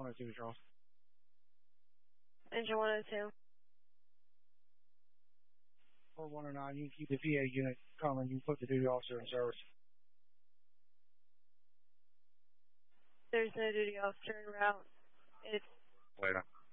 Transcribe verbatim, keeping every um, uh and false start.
one oh two, Charles. Engine one oh two. four one oh nine, you can keep the V A unit coming. You can put the duty officer in service. There's no duty officer en route. It's Later.